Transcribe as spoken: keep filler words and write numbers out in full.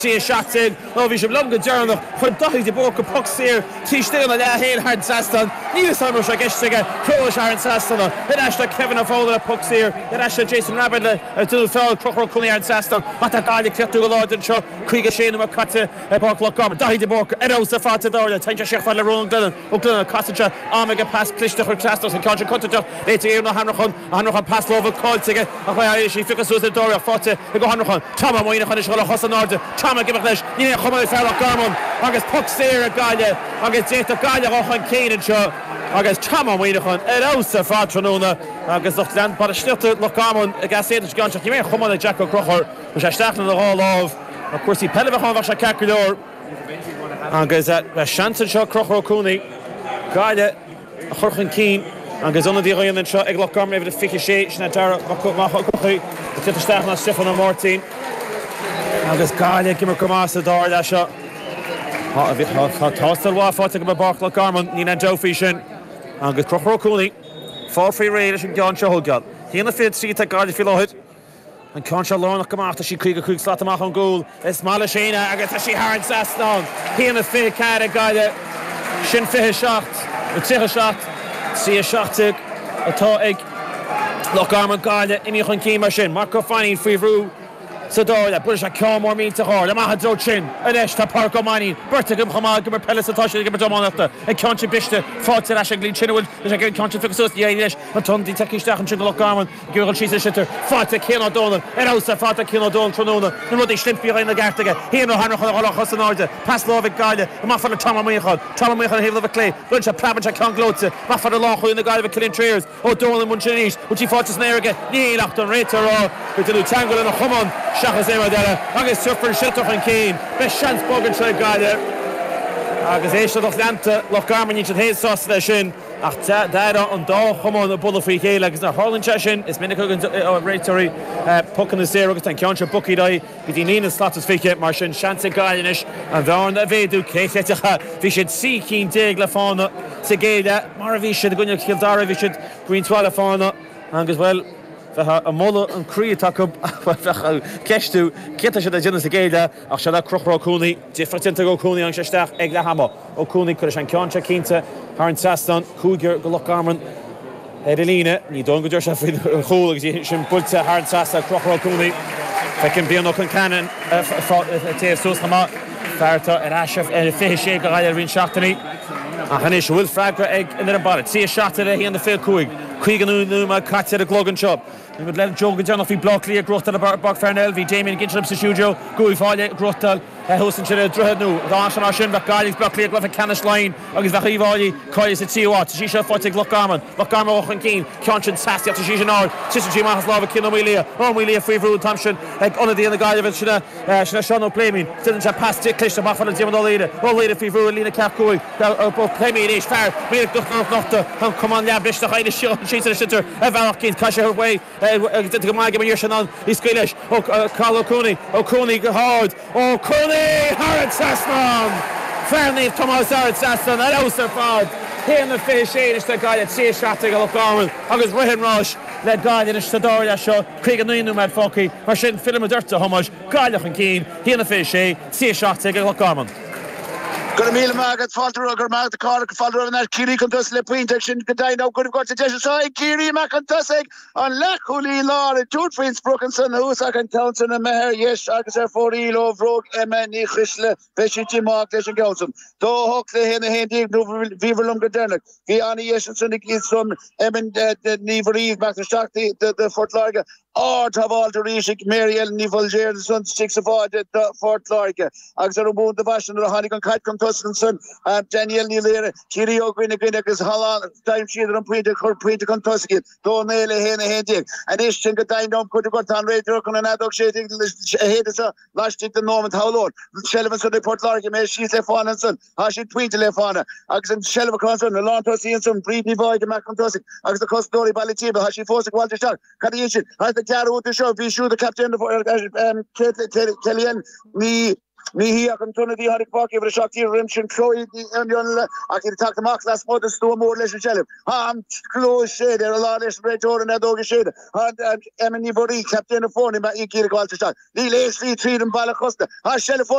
See a shot in, no vision long good journal for Duffy de Borka pucks here, T still on the hail hard Saston, Neil Summers I guess again, Croash Aaron Saston, then Ashton Kevin of all the pucks here, then Ashton Jason Rabbit, a two fell, Crocker Cooley and Saston, but that guy the clip to a lot and show, Krieg Shane and Cutter, a Bork Lock Garment, Duffy de Borka, and also Fata Dora, Tanka Chef for the Roland Dillon, Oakland, Cottager, Omega pass, Clister for Castos and Contra Cutter, later here no Hanrocon, Hanrocon pass over Colt again, a she figures with the Dora, Fata, they go Hanrocon, Tama Moina Hanish, Hossan Order, Tama give a flash. Yeah, come on, Farrell Garmon. Agus pucks there, Galia. Agus Jeta Galia, Rohan Kane and Shaw. Agus Chama Winacon. It also Fatranona. Agus Lochland, but a stilte Lochgarmon. Agus Edith Gunchak. You may come on the Jacko Crocher, which I started the hall of. Of course, he Pelevahon Vasha Kakudor. Agus at Shanton Shaw Crocher Cooney. Galia, Rohan Kane. Agus on the Ryan and Shaw, Eglock Garmon, over the Ficky Shea, Shnatara, Mahokohi. The Titter Stefan, Stefan and Martin. Agus Galia gimmer Kamasa Dor that shot. Hot a bit hot hot hostel wa fought to go back like Garmon Nina Joe Fishin. Agus Crocher Cooley. Fall free raid and John Shohgal. He in the field see that Galia feel it. And Concha Lorna come after she Krieg Krieg slot mach on goal. It's Malashina Agus she hard Saston. He in the field card Galia. Shin fish shot. The tier shot. See a shot to a toig. Look Garmon Galia Imi Keen machine. Marco Fanning free rule. So Dora, British a come more mean to her. The Mahadro Chin, an Eshta Parko Mani, Bertigum Hamal, Gimmer Pellis, a Tosh, Gimmer Domon after, a country bishte, fought to Ashing Chinwood, there's a good country fix us, the Irish, a ton de Tekish and Chinlock Garman, Gurl Cheese Shitter, fought to Kill O'Donnell, and also fought to Kill O'Donnell, Tronona, and what they slip behind the Gartiga, here no Hanna Hossan Order, Pass Lovic Galia, a Maffan of Tama Mechon, Tama Mechon, Hill of a Clay, bunch of Plavich a Conglotze, Maffan of Loch in the guy of a killing Triers, O'Donnell and Munchinish, which he fought to snare again, Neil Acton Rater, with the Lutangle and a Humon, Shachas Emadella. Agus super Shiltoch and Kane. Best chance Bogan should guy there. Agus Aisha of Lanta, Loch Garman, you should hate sauce the shin. Ach, Dada on Daw, come on the bullet free Kale, like it's not Harlan Cheshin, it's Minicogan, uh, Ratory, uh, Puck in the zero, and Concha Bucky Die, Vidinina Slatus Fike, Martian, Shanty Garnish, and Varn the Vedu, Kate, we should see Keen Dig Lafana, Segeda, Maravisha, the Gunya Kildara, we should Green Twala Fana, and as well. A mulle an crí take ceistú céta sé a dionnas a géide ach se le Crocher Cooney differenta go Cooney an seisteach ag le hama ó Cooney chuir an ceanse cínta th an Saston cúigear go Loch Garman Edelina ní don go dúir se faoin chola agus sin builte hard Sasta Crocher Cooney fecin bíon ó an canan taobh suas chama fearrta ar aisih ar fiche sé go gaiile rin seachtaí a hanis bhfuil freagra ag in ar an ballad sí a seachtaí hí an de fé cuaig Krieg and Numa Katja the Glogan Shop. We would let Joe John off he block clear growth at the Bach Fernell, V Damien Ginchlips to Shujo, Gui Falle, Grothal, Hostin Chile, Druhadnu, Darshan Arshin, Vakali, block clear, Gluff and Canish line, August Vahi Vali, Koyas at Siwat, Shisha Fotic, Loch Garman, Loch Garman, Och and Keen, Conscience, Sassy after Shisha Nord, Sister Jima Haslava, Kinomilia, Ormilia, Free Fruit, Thompson, like on the other guy of it, Shina, Shina Shono Playmin, Didn't have passed it, Clish, the Buffalo, and Jim Leader, all later Free Fruit, Lina Capcoi, Playmin, Ish, Fair, Milk, Nocta, come on, Yabish, the Heidish, she's a shitter, Valakins, Kasha her way, did the Magam Yershanon, he's Squilish, oh, Carl O'Cooney, O'Cooney, hard, O'Cooney, Harrod Sasson, Fairly, Thomas Harrod Sasson, and Ouser Fod, here in the fish shade is the guy that sees Shafting of Garman, August Rihan Rush, led guy in the Stadoria show, Craig and Nunu Mad Focky, Marshin, Philip Dirta Homage, Garloch and Keen, here in the fish shade, sees Shafting of Garman. Good meal, Margaret Falter, or Mark the Carter, Falter, and that Kiri Contus, Le Point, Action, Cadino, good got to Jessie, Kiri Macantusig, on Laculi Law, and Jude Prince Brookinson, who's I can Townsend and Meher, yes, I can say for Elo, Rogue, Emma, Nichisle, Pesci Mark, Deshan Gouson, Do Hawk, the Hen, Hendy, Viva Lungadernic, Viani, yes, and Sunday Kids from Emin, the Never Eve, back to Shock, the Fort Larga. Art of all the Rishik, Mary Ellen Nivolger, the son six of all the Fort Larga, Axel Boone, the Bashan, the Honeycomb Kite, come Tuscanson, and Daniel Nilere, Chirio Gwynna Gwynnakas, Holland, time she didn't print a court print a Contuscan, don't nail a hen a headache, and this thing a time don't put a got on radio on an adult shading ahead of a last it the moment how long. Shelvin so the Port Larga, may she's left on and son, how she tweet left on her, Axel Shelva Conson, the Lawn Tussi and some breeding boy, the Mac Contussic, Axel the Costori Balitiba, how she forced a Walter Shark, Cadiation, the Caro to show, be sure the captain of um, Kellyanne, me Mihi ac yn tŵn ydi hynny poci fydd y siocti rimsyn cloi di union ac i'n tag ymach las mod yn stwm o'r leis y gelym. Am close shed er y lad eich bre jor yn edog y shed. Ond em yn i fori captain y ffôn i ma i gyr y gwalt y siad. Ni leis li trid yn bal y costa. Ha siel y ffôn